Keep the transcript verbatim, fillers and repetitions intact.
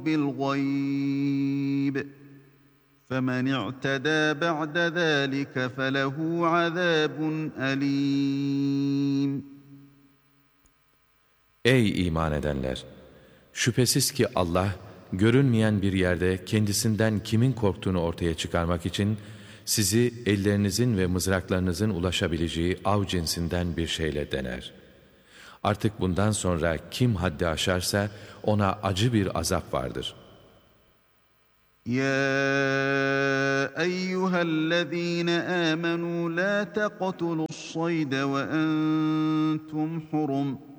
بِالْغَيْبِ فَمَنِ اعْتَدَى بَعْدَ ذَٰلِكَ فَلَهُ عَذَابٌ أَلِيمٌ. Ey iman edenler! Şüphesiz ki Allah, görünmeyen bir yerde kendisinden kimin korktuğunu ortaya çıkarmak için, sizi ellerinizin ve mızraklarınızın ulaşabileceği av cinsinden bir şeyle dener. Artık bundan sonra kim haddi aşarsa ona acı bir azap vardır. يَا أَيُّهَا الَّذ۪ينَ آمَنُوا لَا تَقْتُلُوا الصَّيْدَ وَأَنْتُمْ حُرُمٌ